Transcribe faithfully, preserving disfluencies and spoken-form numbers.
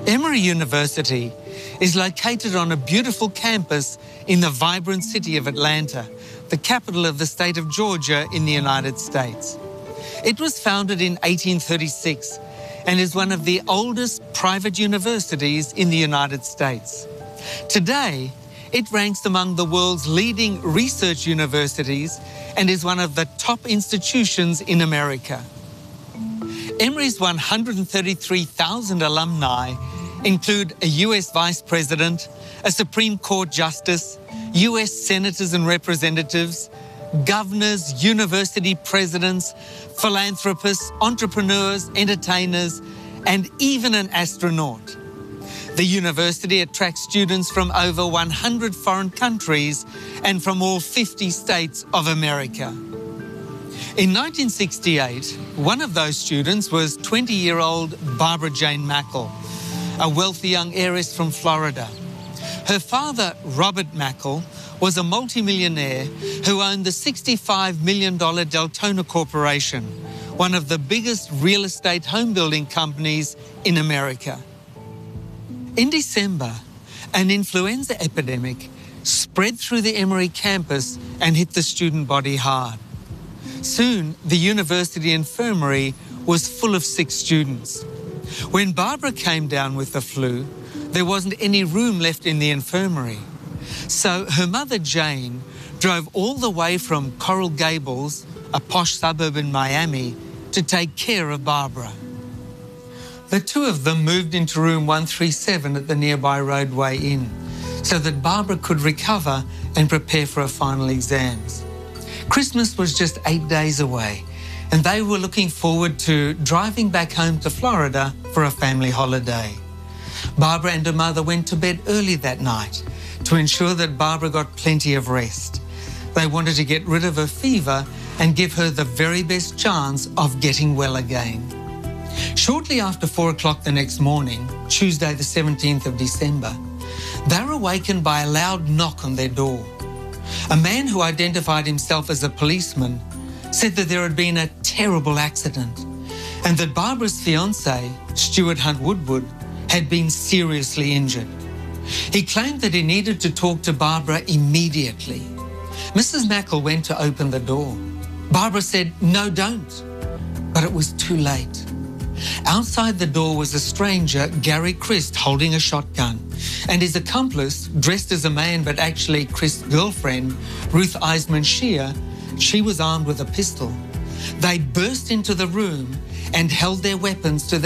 Emory University is located on a beautiful campus in the vibrant city of Atlanta, the capital of the state of Georgia in the United States. It was founded in eighteen thirty-six and is one of the oldest private universities in the United States. Today, it ranks among the world's leading research universities and is one of the top institutions in America. Emory's one hundred thirty-three thousand alumni include a U S Vice President, a Supreme Court Justice, U S Senators and Representatives, governors, university presidents, philanthropists, entrepreneurs, entertainers, and even an astronaut. The university attracts students from over one hundred foreign countries and from all fifty states of America. In nineteen sixty-eight, one of those students was twenty-year-old Barbara Jane Mackle, a wealthy young heiress from Florida. Her father, Robert Mackle, was a multimillionaire who owned the sixty-five million dollars Deltona Corporation, one of the biggest real estate home building companies in America. In December, an influenza epidemic spread through the Emory campus and hit the student body hard. Soon, the university infirmary was full of sick students. When Barbara came down with the flu, there wasn't any room left in the infirmary. So her mother, Jane, drove all the way from Coral Gables, a posh suburb in Miami, to take care of Barbara. The two of them moved into room one thirty-seven at the nearby Roadway Inn so that Barbara could recover and prepare for her final exams. Christmas was just eight days away, and they were looking forward to driving back home to Florida for a family holiday. Barbara and her mother went to bed early that night to ensure that Barbara got plenty of rest. They wanted to get rid of her fever and give her the very best chance of getting well again. Shortly after four o'clock the next morning, Tuesday the seventeenth of December, they were awakened by a loud knock on their door. A man who identified himself as a policeman said that there had been a terrible accident and that Barbara's fiancé, Stuart Hunt Woodward, had been seriously injured. He claimed that he needed to talk to Barbara immediately. Missus Mackle went to open the door. Barbara said, "No, don't." But it was too late. Outside the door was a stranger, Gary Christ, holding a shotgun, and his accomplice, dressed as a man but actually Christ's girlfriend, Ruth Eisman Shear, she was armed with a pistol. They burst into the room and held their weapons to their